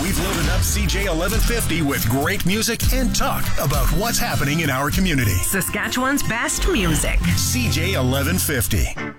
we've loaded up CJ 1150 with great music and talk about what's happening in our community. Saskatchewan's best music. CJ 1150.